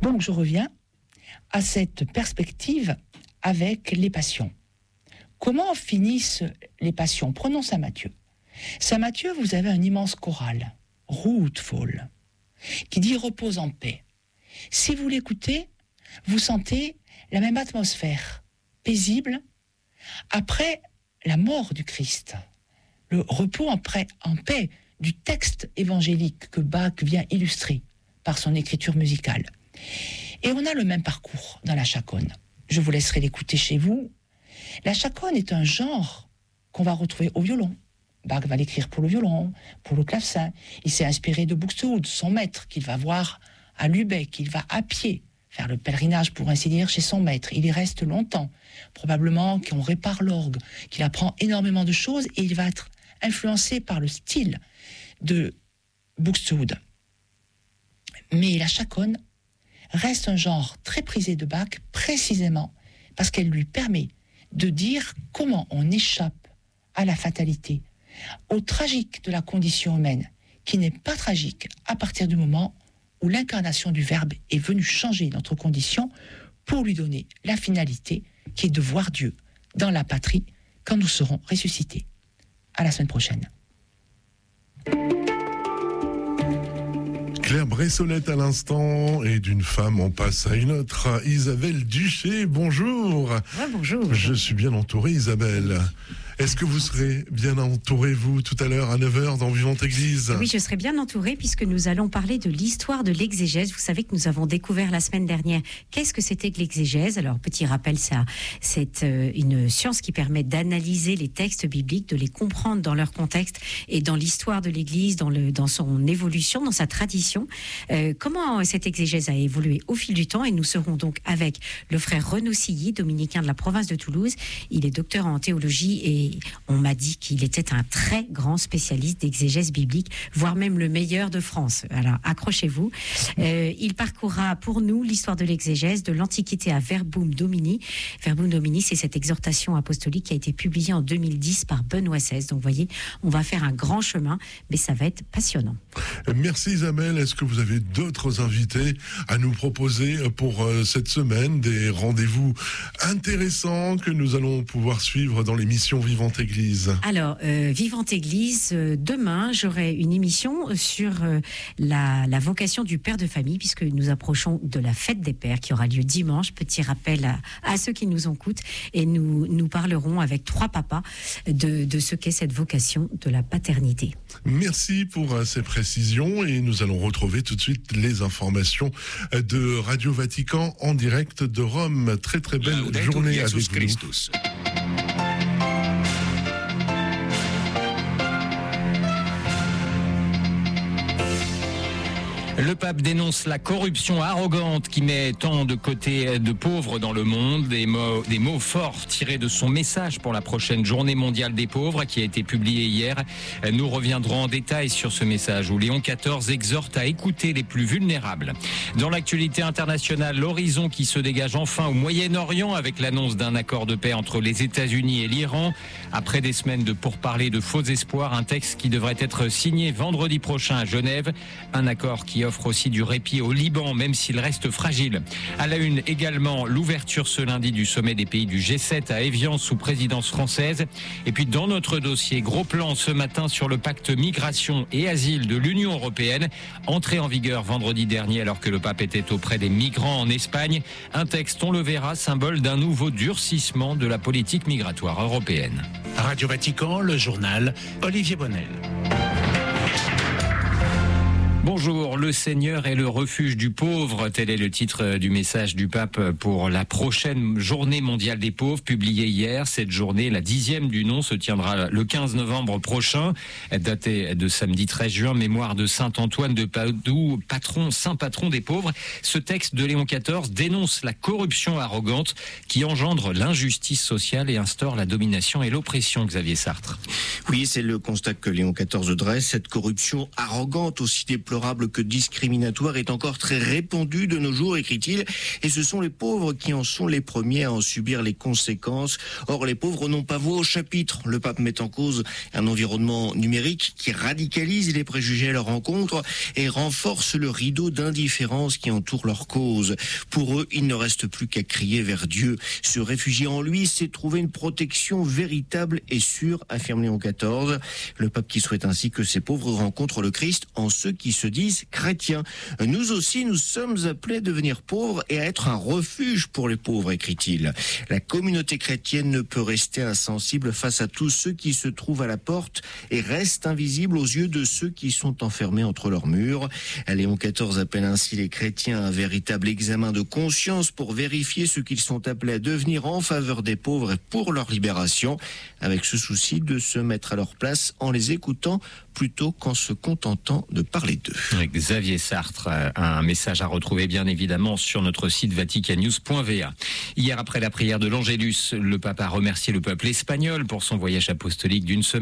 Donc je reviens à cette perspective avec les passions. Comment finissent les passions? Prenons Saint Matthieu. Saint Matthieu, vous avez un immense choral, Ruhvoll, qui dit repose en paix. Si vous l'écoutez, vous sentez la même atmosphère, paisible, après la mort du Christ, le repos en paix du texte évangélique que Bach vient illustrer par son écriture musicale. Et on a le même parcours dans la chaconne. Je vous laisserai l'écouter chez vous. La chaconne est un genre qu'on va retrouver au violon. Bach va l'écrire pour le violon, pour le clavecin. Il s'est inspiré de Buxtehude, son maître, qu'il va voir à Lübeck. Il va à pied faire le pèlerinage, pour ainsi dire, chez son maître. Il y reste longtemps. Probablement qu'on répare l'orgue, qu'il apprend énormément de choses et il va être influencé par le style de Buxtehude. Mais la chaconne reste un genre très prisé de Bach, précisément parce qu'elle lui permet de dire comment on échappe à la fatalité, au tragique de la condition humaine, qui n'est pas tragique à partir du moment où l'incarnation du Verbe est venue changer notre condition pour lui donner la finalité qui est de voir Dieu dans la patrie quand nous serons ressuscités. À la semaine prochaine. Claire Bressonnette à l'instant, et d'une femme on passe à une autre. Isabelle Duché, bonjour. Ouais, bonjour. Je suis bien entouré, Isabelle. Est-ce que vous serez bien entouré, vous, tout à l'heure, à 9h, dans Vivante Église? Oui, je serai bien entourée puisque nous allons parler de l'histoire de l'exégèse. Vous savez que nous avons découvert la semaine dernière qu'est-ce que c'était que l'exégèse. Alors, petit rappel, c'est une science qui permet d'analyser les textes bibliques, de les comprendre dans leur contexte et dans l'histoire de l'Église, dans son évolution, dans sa tradition. Comment cette exégèse a évolué au fil du temps, et nous serons donc avec le frère Renaud Silly, dominicain de la province de Toulouse. Il est docteur en théologie et on m'a dit qu'il était un très grand spécialiste d'exégèse biblique, voire même le meilleur de France. Alors, accrochez-vous. Il parcourra pour nous l'histoire de l'exégèse de l'Antiquité à Verbum Domini. Verbum Domini, c'est cette exhortation apostolique qui a été publiée en 2010 par Benoît XVI. Donc, vous voyez, on va faire un grand chemin, mais ça va être passionnant. Merci Isabelle. Est-ce que vous avez d'autres invités à nous proposer pour cette semaine, des rendez-vous intéressants que nous allons pouvoir suivre dans l'émission Vivante Église? Alors, Vivante Église, demain, j'aurai une émission sur la vocation du père de famille, puisque nous approchons de la fête des pères qui aura lieu dimanche. Petit rappel à ceux qui nous écoutent, et nous parlerons avec 3 papas de ce qu'est cette vocation de la paternité. Merci pour ces précisions, et nous allons retrouver tout de suite les informations de Radio Vatican en direct de Rome. Très très belle journée avec vous. Le pape dénonce la corruption arrogante qui met tant de côté de pauvres dans le monde. Des mots forts tirés de son message pour la prochaine journée mondiale des pauvres qui a été publié hier. Nous reviendrons en détail sur ce message où Léon XIV exhorte à écouter les plus vulnérables. Dans l'actualité internationale, l'horizon qui se dégage enfin au Moyen-Orient avec l'annonce d'un accord de paix entre les États-Unis et l'Iran. Après des semaines de pourparlers de faux espoirs, un texte qui devrait être signé vendredi prochain à Genève. Un accord qui offre aussi du répit au Liban, même s'il reste fragile. À la une également, l'ouverture ce lundi du sommet des pays du G7 à Évian sous présidence française. Et puis dans notre dossier, gros plan ce matin sur le pacte migration et asile de l'Union européenne, entré en vigueur vendredi dernier alors que le pape était auprès des migrants en Espagne. Un texte, on le verra, symbole d'un nouveau durcissement de la politique migratoire européenne. Radio Vatican, le journal, Olivier Bonnel. Bonjour, le Seigneur est le refuge du pauvre. Tel est le titre du message du pape pour la prochaine journée mondiale des pauvres, publiée hier. Cette journée, la 10e du nom, se tiendra le 15 novembre prochain, datée de samedi 13 juin, mémoire de Saint Antoine de Padoue, saint patron des pauvres. Ce texte de Léon XIV dénonce la corruption arrogante qui engendre l'injustice sociale et instaure la domination et l'oppression, Xavier Sartre. Oui, c'est le constat que Léon XIV dresse, cette corruption arrogante aussi des plus déplorable que discriminatoire est encore très répandu de nos jours, écrit-il, et ce sont les pauvres qui en sont les premiers à en subir les conséquences. Or, les pauvres n'ont pas voix au chapitre. Le pape met en cause un environnement numérique qui radicalise les préjugés à leur encontre et renforce le rideau d'indifférence qui entoure leur cause. Pour eux, il ne reste plus qu'à crier vers Dieu. Se réfugier en lui, c'est trouver une protection véritable et sûre, affirme Léon XIV. Le pape qui souhaite ainsi que ces pauvres rencontrent le Christ en ceux qui se disent chrétiens. Nous aussi, nous sommes appelés à devenir pauvres et à être un refuge pour les pauvres, écrit-il. La communauté chrétienne ne peut rester insensible face à tous ceux qui se trouvent à la porte et reste invisible aux yeux de ceux qui sont enfermés entre leurs murs. Léon XIV appelle ainsi les chrétiens à un véritable examen de conscience pour vérifier ce qu'ils sont appelés à devenir en faveur des pauvres et pour leur libération, avec ce souci de se mettre à leur place en les écoutant plutôt qu'en se contentant de parler d'eux. Xavier Sartre, un message à retrouver bien évidemment sur notre site vaticannews.va. Hier, après la prière de l'Angélus, le pape a remercié le peuple espagnol pour son voyage apostolique d'une semaine.